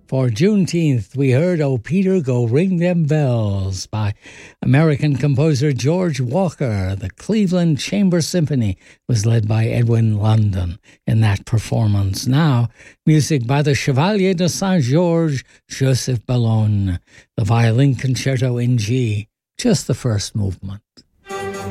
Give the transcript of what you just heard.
For Juneteenth, we heard "Oh Peter, Go Ring Them Bells" by American composer George Walker. The Cleveland Chamber Symphony was led by Edwin London in that performance. Now, music by the Chevalier de Saint-Georges, Joseph Bellone, the Violin Concerto in G, just the first movement.